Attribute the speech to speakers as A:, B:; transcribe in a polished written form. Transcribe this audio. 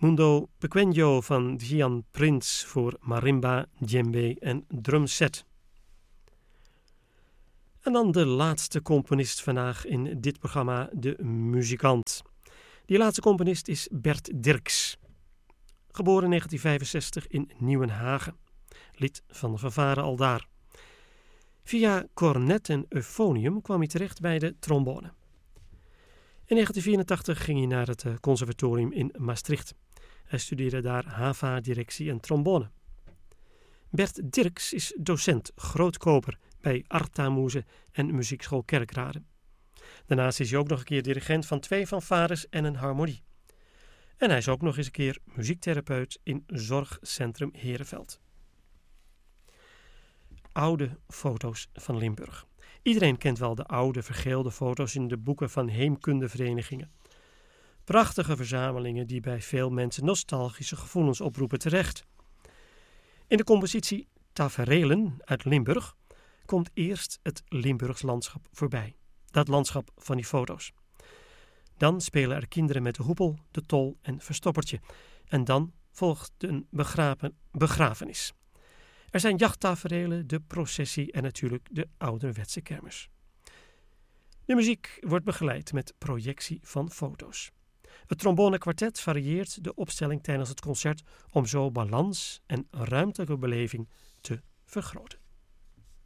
A: Mundo Pequeño van Gian Prince voor marimba, djembe en drumset. En dan de laatste componist vandaag in dit programma, de muzikant. Die laatste componist is Bert Dirks. Geboren in 1965 in Nieuwenhagen. Lid van Van Varen aldaar. Via cornet en euphonium kwam hij terecht bij de trombone. In 1984 ging hij naar het conservatorium in Maastricht. Hij studeerde daar hava, directie en trombone. Bert Dirks is docent grootkoper bij Artamoeze en Muziekschool Kerkrade. Daarnaast is hij ook nog een keer dirigent van 2 fanfares en een harmonie. En hij is ook nog eens een keer muziektherapeut in Zorgcentrum Herenveld. Oude foto's van Limburg. Iedereen kent wel de oude vergeelde foto's in de boeken van heemkundeverenigingen. Prachtige verzamelingen die bij veel mensen nostalgische gevoelens oproepen terecht. In de compositie Taferelen uit Limburg komt eerst het Limburgs landschap voorbij. Dat landschap van die foto's. Dan spelen er kinderen met de hoepel, de tol en verstoppertje. En dan volgt een begrafenis. Er zijn jachttaferelen, de processie en natuurlijk de ouderwetse kermis. De muziek wordt begeleid met projectie van foto's. Het trombonekwartet varieert de opstelling tijdens het concert om zo balans en ruimtelijke beleving te vergroten.